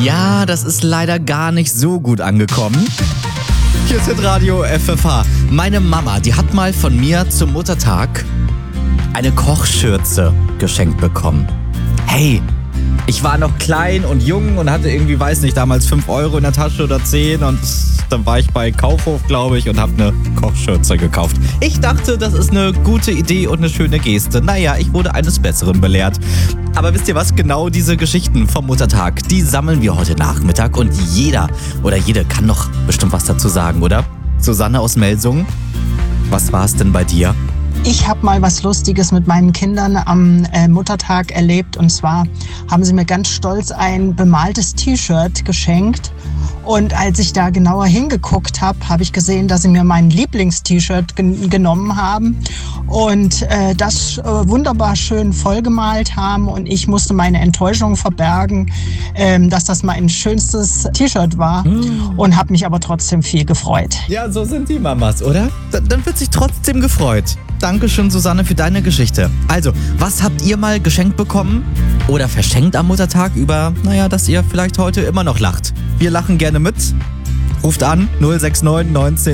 Ja, das ist leider gar nicht so gut angekommen. Hier ist Radio FFH. Meine Mama, die hat mal von mir zum Muttertag eine Kochschürze geschenkt bekommen. Hey, ich war noch klein und jung und hatte irgendwie, weiß nicht, damals 5 Euro in der Tasche oder 10 und dann war ich bei Kaufhof, glaube ich, und habe eine Kochschürze gekauft. Ich dachte, das ist eine gute Idee und eine schöne Geste. Naja, ich wurde eines Besseren belehrt. Aber wisst ihr was? Genau diese Geschichten vom Muttertag, die sammeln wir heute Nachmittag und jeder oder jede kann noch bestimmt was dazu sagen, oder? Susanne aus Melsungen, was war es denn bei dir? Ich habe mal was Lustiges mit meinen Kindern am Muttertag erlebt. Und zwar haben sie mir ganz stolz ein bemaltes T-Shirt geschenkt. Und als ich da genauer hingeguckt habe, habe ich gesehen, dass sie mir mein Lieblings-T-Shirt genommen haben und das wunderbar schön vollgemalt haben. Und ich musste meine Enttäuschung verbergen, dass das mein schönstes T-Shirt war und habe mich aber trotzdem viel gefreut. Ja, so sind die Mamas, oder? Dann wird sich trotzdem gefreut. Dankeschön, Susanne, für deine Geschichte. Also, was habt ihr mal geschenkt bekommen oder verschenkt am Muttertag über, dass ihr vielleicht heute immer noch lacht? Wir lachen gerne mit. Ruft an 069 19